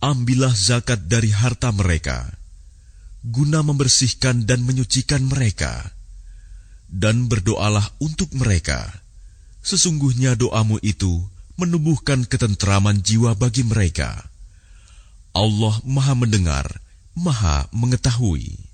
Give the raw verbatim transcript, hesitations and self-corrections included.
Ambillah zakat dari harta mereka, guna membersihkan dan menyucikan mereka, dan berdoalah untuk mereka. Sesungguhnya doamu itu menumbuhkan ketentraman jiwa bagi mereka. Allah Maha Mendengar, Maha Mengetahui.